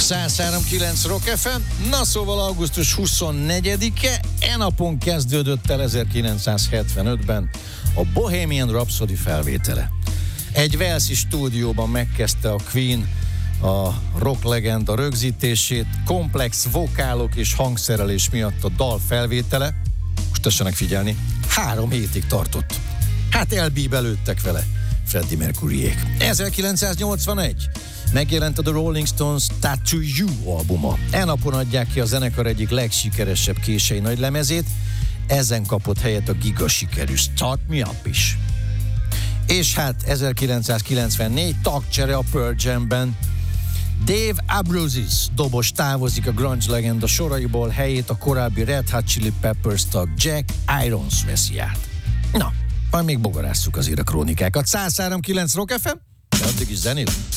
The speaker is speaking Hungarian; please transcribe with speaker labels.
Speaker 1: 103.9 Rock FM. Na szóval augusztus 24-e, napon kezdődött el 1975-ben a Bohemian Rhapsody felvétele. Egy walesi stúdióban megkezdte a Queen a rock legenda rögzítését, komplex vokálok és hangszerelés miatt a dal felvétele, most tessenek figyelni, 3 hétig tartott. Hát elbíbelődtek vele Freddie Mercuryék. 1981 megjelent a The Rolling Stones Tattoo You albuma. Napon adják ki a zenekar egyik legsikeresebb kései nagylemezét, ezen kapott helyet a gigasikerű Start Me Up is. És hát 1994 tagcsere a Pearl Jamben. Dave Abruzzes dobos távozik a grunge legenda soraiból, helyét a korábbi Red Hot Chili Peppers tag Jack Irons veszi át. Na, majd még bogarásszuk azért a krónikákat. 103.9 Rock FM, addig is zenét.